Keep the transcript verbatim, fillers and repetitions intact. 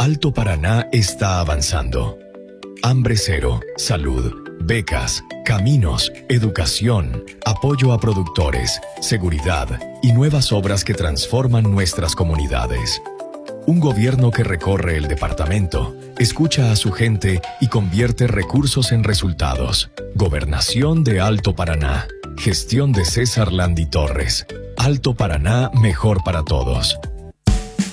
Alto Paraná está avanzando. Hambre cero, salud, becas, caminos, educación, apoyo a productores, seguridad y nuevas obras que transforman nuestras comunidades. Un gobierno que recorre el departamento, escucha a su gente y convierte recursos en resultados. Gobernación de Alto Paraná. Gestión de César Landi Torres. Alto Paraná, mejor para todos.